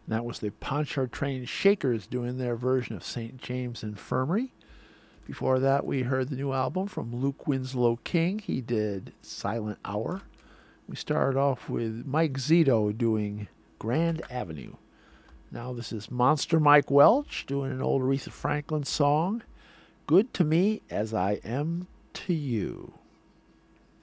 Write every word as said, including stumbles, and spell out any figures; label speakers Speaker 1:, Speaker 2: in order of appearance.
Speaker 1: And that was the Pontchartrain Shakers doing their version of Saint James Infirmary. Before that, we heard the new album from Luke Winslow King. He did Silent Hour. We started off with Mike Zito doing Grand Avenue. Now this is Monster Mike Welch doing an old Aretha Franklin song, Good to Me as I Am to You.